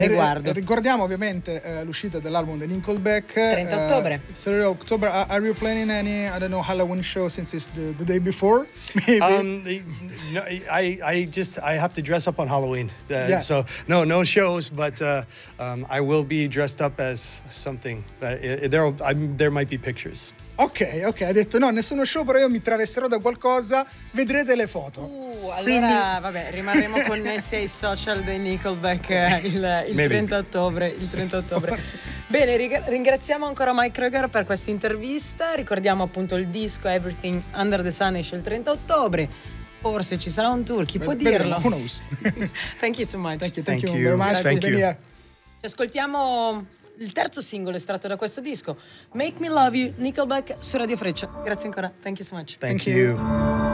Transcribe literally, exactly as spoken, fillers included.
riguardo. E ricordiamo ovviamente uh, l'uscita dell'album di Nickelback trenta ottobre. uh, third October. Uh, are you planning any, I don't know, Halloween show since it's the, the day before? Maybe. Um, no, I I just I have to dress up on Halloween. Uh, Yeah. So no no shows, but uh, um, I will be dressed up as something. Uh, there I'm, there might be pictures. Ok, ok, ha detto no, nessuno show, però io mi travesterò da qualcosa, vedrete le foto. Uh, allora, Quindi- vabbè, rimarremo connessi ai social dei Nickelback eh, il, il trenta ottobre. Il trenta ottobre. Bene, rig- ringraziamo ancora Mike Kröger per questa intervista. Ricordiamo appunto il disco Everything Under the Sun esce il trenta ottobre. Forse ci sarà un tour, chi può Vedremo, dirlo? who knows? Thank you so much. Thank you, thank, Thank you, you. very much. Thank Beni, you. eh. Ci ascoltiamo il terzo singolo estratto da questo disco, Make Me Love You, Nickelback su Radio Freccia. Grazie ancora. Thank you so much. Thank, Thank you. you.